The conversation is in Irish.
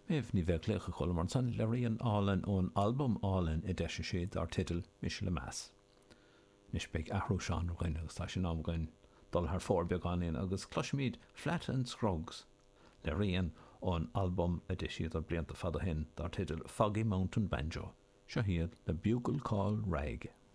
Méh ní bheith lécha chola mar san le rion álan ón album álan i deise siad ar titil Mis le Meas. Nis beag ahrú seán roiin agus tá sin am goin dul haar fórbeag anin agus cloisiimiid Flat and Scruggs le rion ón album a disisiad ar blianta fada hin dar titil Foggy Mountain Banjo, seo hiad le Bugle Call Rag.